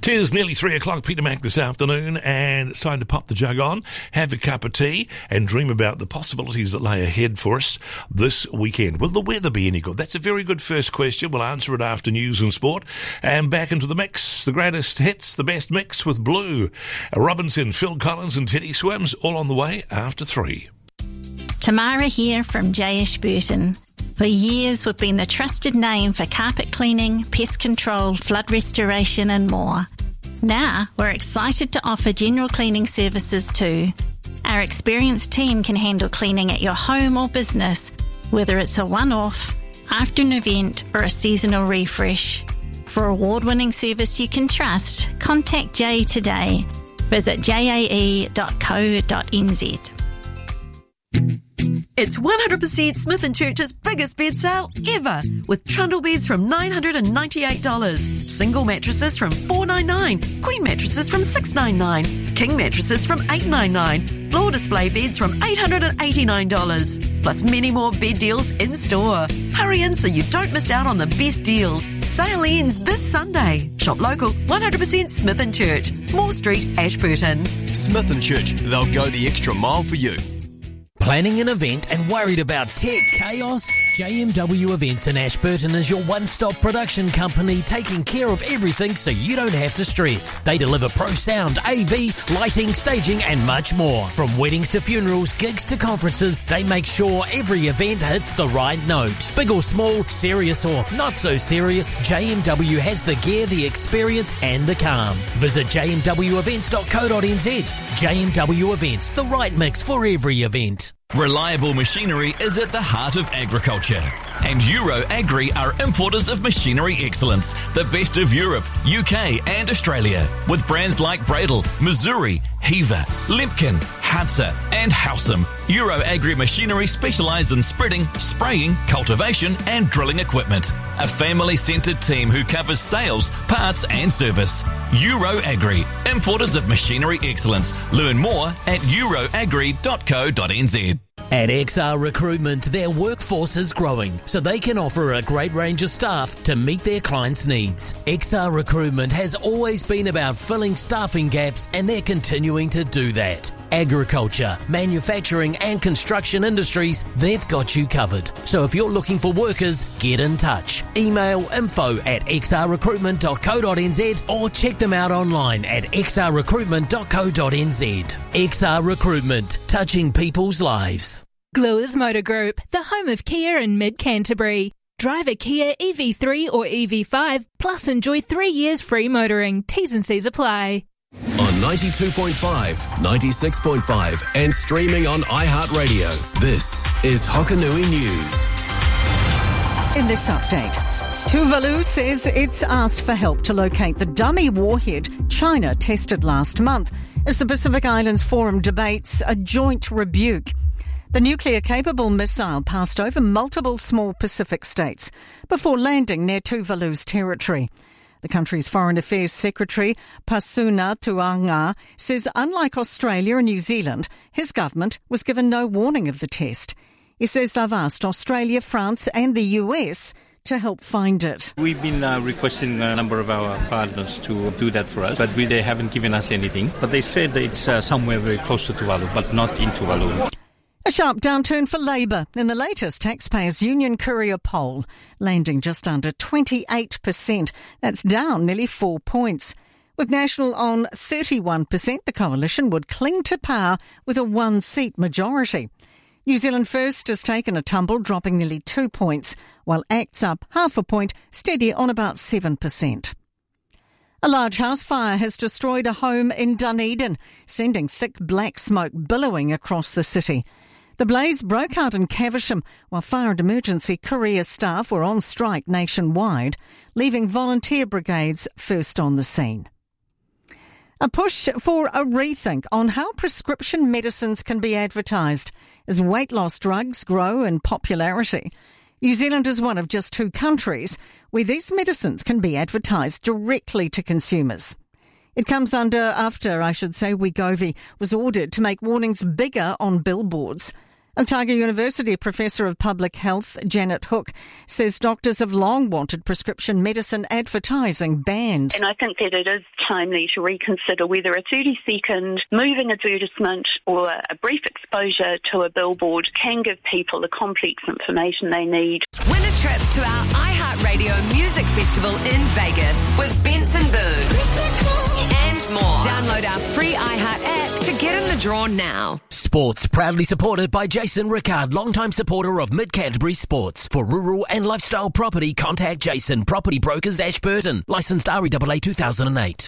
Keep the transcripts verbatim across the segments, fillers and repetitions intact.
Tis nearly three o'clock, Peter Mac this afternoon, and it's time to pop the jug on, have a cup of tea, and dream about the possibilities that lay ahead for us this weekend. Will the weather be any good? That's a very good first question. We'll answer it after news and sport. And back into the mix, the greatest hits, the best mix with Blue, Robinson, Phil Collins and Teddy Swims, all on the way after three. Tamara here from J. Ashburton. For years, we've been the trusted name for carpet cleaning, pest control, flood restoration and more. Now, we're excited to offer general cleaning services too. Our experienced team can handle cleaning at your home or business, whether it's a one-off, after an event or a seasonal refresh. For award-winning service you can trust, contact Jay today. Visit j a e dot co dot n z. It's one hundred percent Smith and Church's biggest bed sale ever, with trundle beds from nine hundred ninety-eight dollars, single mattresses from four hundred ninety-nine dollars, queen mattresses from six hundred ninety-nine dollars, king mattresses from eight hundred ninety-nine dollars, floor display beds from eight hundred eighty-nine dollars, plus many more bed deals in store. Hurry in so you don't miss out on the best deals. Sale ends this Sunday. Shop local, one hundred percent Smith and Church, Moore Street, Ashburton. Smith and Church, they'll go the extra mile for you. Planning an event and worried about tech chaos? J M W Events in Ashburton is your one-stop production company taking care of everything so you don't have to stress. They deliver pro sound, A V, lighting, staging and much more. From weddings to funerals, gigs to conferences, they make sure every event hits the right note. Big or small, serious or not so serious, J M W has the gear, the experience and the calm. Visit j m w events dot co dot n z. J M W Events, the right mix for every event. Reliable machinery is at the heart of agriculture. And Euro Agri are importers of machinery excellence, the best of Europe, U K and Australia. With brands like Bradle, Missouri, Heaver, Limpkin, Hadza and Howsam, Euro Agri Machinery specialise in spreading, spraying, cultivation and drilling equipment. A family-centred team who covers sales, parts and service. Euro Agri, importers of machinery excellence. Learn more at euroagri dot co dot n z. At X R Recruitment, their workforce is growing, so they can offer a great range of staff to meet their clients' needs. X R Recruitment has always been about filling staffing gaps, and they're continuing to do that. Agriculture, manufacturing and construction industries, they've got you covered. So if you're looking for workers, get in touch. Email info at x r recruitment dot co dot n z or check them out online at x r recruitment dot co dot n z. X R Recruitment, touching people's lives. Gluers Motor Group, the home of Kia in mid-Canterbury. Drive a Kia E V three or E V five, plus enjoy three years free motoring. T's and C's apply. On ninety-two point five, ninety-six point five and streaming on iHeartRadio, this is Hokanui News. In this update, Tuvalu says it's asked for help to locate the dummy warhead China tested last month as the Pacific Islands Forum debates a joint rebuke. The nuclear-capable missile passed over multiple small Pacific states before landing near Tuvalu's territory. The country's Foreign Affairs Secretary, Pasuna Tuanga, says unlike Australia and New Zealand, his government was given no warning of the test. He says they've asked Australia, France and the U S to help find it. We've been uh, requesting a number of our partners to do that for us, but we, they haven't given us anything. But they said that it's uh, somewhere very close to Tuvalu, but not in Tuvalu. A sharp downturn for Labour in the latest Taxpayers Union Courier poll, landing just under twenty-eight percent. That's down nearly four points. With National on thirty-one percent, the coalition would cling to power with a one-seat majority. New Zealand First has taken a tumble, dropping nearly two points, while Act's up half a point, steady on about seven percent. A large house fire has destroyed a home in Dunedin, sending thick black smoke billowing across the city. The blaze broke out in Caversham while fire and emergency courier staff were on strike nationwide, leaving volunteer brigades first on the scene. A push for a rethink on how prescription medicines can be advertised as weight loss drugs grow in popularity. New Zealand is one of just two countries where these medicines can be advertised directly to consumers. It comes under after, I should say, Wegovy was ordered to make warnings bigger on billboards. Otago University Professor of Public Health Janet Hook says doctors have long wanted prescription medicine advertising banned. And I think that it is timely to reconsider whether a thirty second moving advertisement or a brief exposure to a billboard can give people the complex information they need. Win a trip to our iHeartRadio Music Festival in Vegas with Benson Boone and more. Download our free iHeart app to get in the draw now. Sports proudly supported by Jason Rickard, longtime supporter of Mid Canterbury Sports. For rural and lifestyle property, contact Jason, Property Brokers, Ashburton. Licensed R E A A two thousand eight.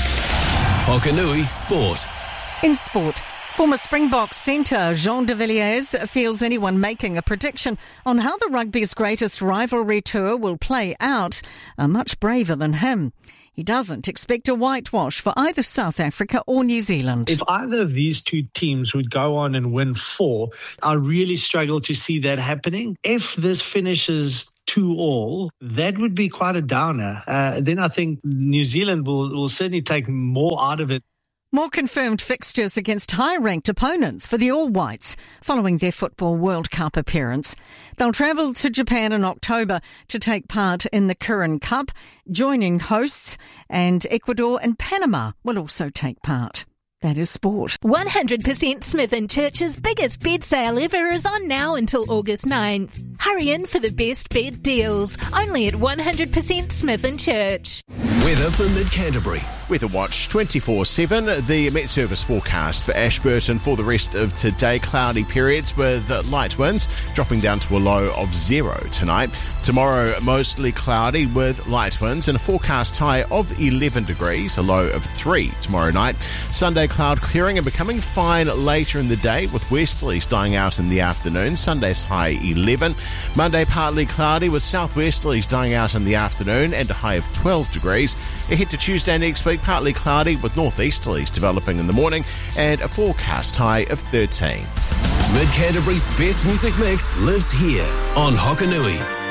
Hokanui Sport. In sport, former Springboks centre Jean de Villiers feels anyone making a prediction on how the rugby's greatest rivalry tour will play out are much braver than him. He doesn't expect a whitewash for either South Africa or New Zealand. If either of these two teams would go on and win four, I really struggle to see that happening. If this finishes two all, that would be quite a downer. Uh, then I think New Zealand will, will certainly take more out of it. More confirmed fixtures against high-ranked opponents for the All Whites following their Football World Cup appearance. They'll travel to Japan in October to take part in the Kirin Cup, joining hosts, and Ecuador and Panama will also take part. That is sport. one hundred percent Smith and Church's biggest bed sale ever is on now until August ninth. Hurry in for the best bed deals, only at one hundred percent Smith and Church. Weather for Mid Canterbury. Weather Watch twenty-four seven. The Met Service forecast for Ashburton for the rest of today. Cloudy periods with light winds dropping down to a low of zero tonight. Tomorrow mostly cloudy with light winds and a forecast high of eleven degrees, a low of three tomorrow night. Sunday cloud clearing and becoming fine later in the day with westerlies dying out in the afternoon. Sunday's high eleven. Monday partly cloudy with southwesterlies dying out in the afternoon and a high of twelve degrees. Ahead to Tuesday next week, partly cloudy with northeasterlies developing in the morning and a forecast high of thirteen. Mid Canterbury's best music mix lives here on Hokanui.